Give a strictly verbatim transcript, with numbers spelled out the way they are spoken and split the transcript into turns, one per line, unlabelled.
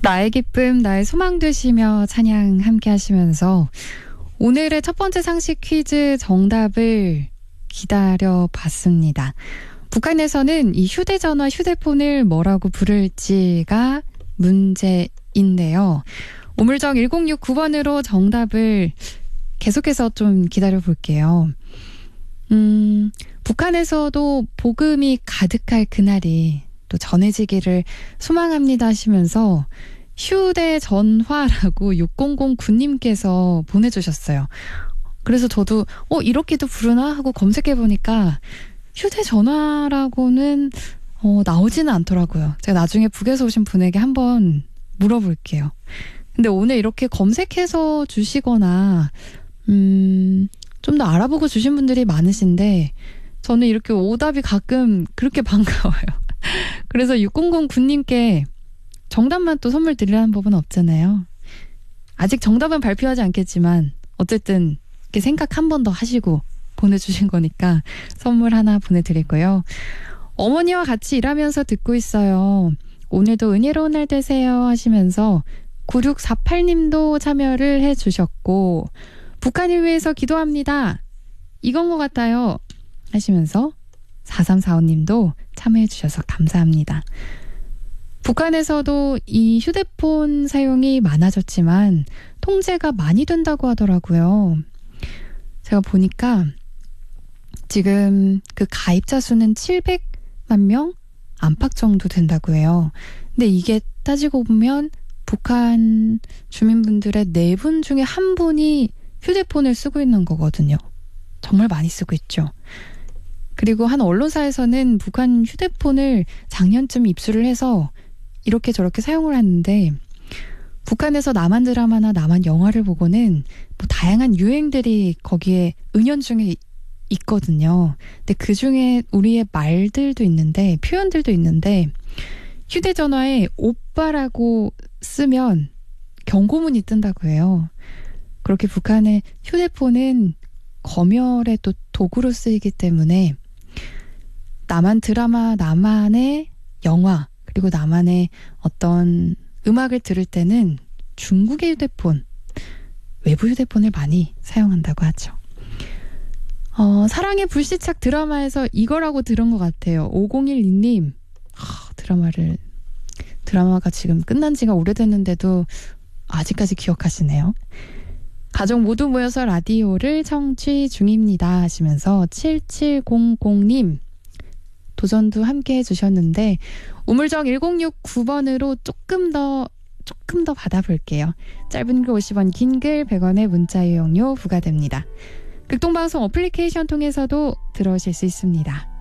나의 기쁨, 나의 소망 되시며 찬양 함께 하시면서 오늘의 첫 번째 상식 퀴즈 정답을 기다려 봤습니다. 북한에서는 이 휴대전화, 휴대폰을 뭐라고 부를지가 문제인데요. 우물정 일공육구 번으로 정답을 계속해서 좀 기다려 볼게요. 음, 북한에서도 복음이 가득할 그날이 또 전해지기를 소망합니다 하시면서 휴대전화라고 육공공구 님께서 보내주셨어요. 그래서 저도 어 이렇게도 부르나 하고 검색해보니까 휴대전화라고는 어, 나오지는 않더라고요. 제가 나중에 북에서 오신 분에게 한번 물어볼게요. 근데 오늘 이렇게 검색해서 주시거나 음, 좀 더 알아보고 주신 분들이 많으신데 저는 이렇게 오답이 가끔 그렇게 반가워요. 그래서 육공공구 님께 정답만 또 선물 드리라는 법은 없잖아요. 아직 정답은 발표하지 않겠지만 어쨌든 이렇게 생각 한 번 더 하시고 보내주신 거니까 선물 하나 보내드리고요. 어머니와 같이 일하면서 듣고 있어요. 오늘도 은혜로운 날 되세요 하시면서 구육사팔 님도 참여를 해주셨고 북한을 위해서 기도합니다. 이건 것 같아요 하시면서 사삼사오 님도 참여해 주셔서 감사합니다. 북한에서도 이 휴대폰 사용이 많아졌지만 통제가 많이 된다고 하더라고요. 제가 보니까 지금 그 가입자 수는 칠백만 명 안팎 정도 된다고 해요. 근데 이게 따지고 보면 북한 주민분들의 네 분 중에 한 분이 휴대폰을 쓰고 있는 거거든요. 정말 많이 쓰고 있죠. 그리고 한 언론사에서는 북한 휴대폰을 작년쯤 입수를 해서 이렇게 저렇게 사용을 하는데 북한에서 남한 드라마나 남한 영화를 보고는 뭐 다양한 유행들이 거기에 은연중에 있거든요. 근데 그중에 우리의 말들도 있는데 표현들도 있는데 휴대전화에 오빠라고 쓰면 경고문이 뜬다고 해요. 그렇게 북한의 휴대폰은 검열의 또 도구로 쓰이기 때문에 남한 드라마, 남한의 영화 그리고 남한의 어떤 음악을 들을 때는 중국의 휴대폰, 외부 휴대폰을 많이 사용한다고 하죠. 어, 사랑의 불시착 드라마에서 이거라고 들은 것 같아요. 오공일이 님 어, 드라마를 드라마가 지금 끝난 지가 오래됐는데도 아직까지 기억하시네요. 가족 모두 모여서 라디오를 청취 중입니다 하시면서 칠칠공공 님 도전도 함께 해주셨는데 우물정 일공육구 번으로 조금 더 조금 더 받아볼게요. 짧은 글 오십 원, 긴 글 백 원의 문자 이용료 부과됩니다. 극동방송 어플리케이션 통해서도 들어오실 수 있습니다.